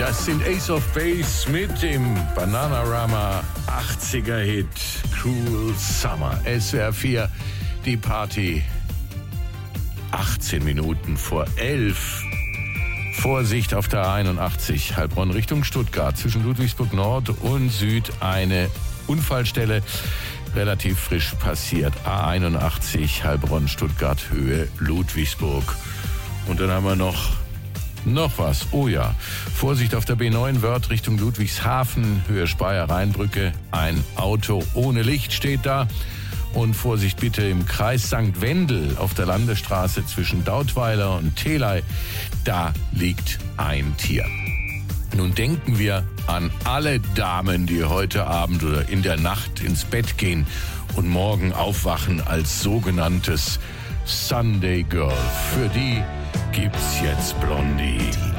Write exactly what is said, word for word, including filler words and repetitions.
Das sind Ace of Base mit dem Bananarama achtziger Hit Cruel Summer. S W R vier, die Party. achtzehn Minuten vor elf. Vorsicht auf der A einundachtzig, Heilbronn Richtung Stuttgart. Zwischen Ludwigsburg Nord und Süd eine Unfallstelle. Relativ frisch passiert. A einundachtzig, Heilbronn, Stuttgart, Höhe Ludwigsburg. Und dann haben wir noch, noch was. Oh ja, Vorsicht auf der B neun, Wörth Richtung Ludwigshafen, Höhe Speyer-Rheinbrücke. Ein Auto ohne Licht steht da. Und Vorsicht bitte im Kreis Sankt Wendel auf der Landesstraße zwischen Dautweiler und Theley. Da liegt ein Tier. Nun denken wir an alle Damen, die heute Abend oder in der Nacht ins Bett gehen und morgen aufwachen als sogenanntes Sunday Girl. Für die gibt's jetzt Blondie.